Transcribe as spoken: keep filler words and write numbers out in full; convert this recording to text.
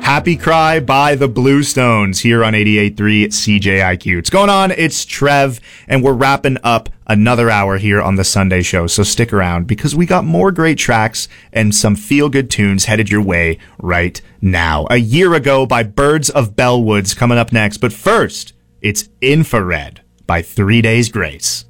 Happy Cry by the Bluestones here on eighty-eight point three C J I Q. What's going on? It's Trev, and we're wrapping up another hour here on the Sunday show, so stick around because we got more great tracks and some feel-good tunes headed your way right now. A Year Ago by Birds of Bellwoods coming up next, but first, it's Infrared by Three Days Grace.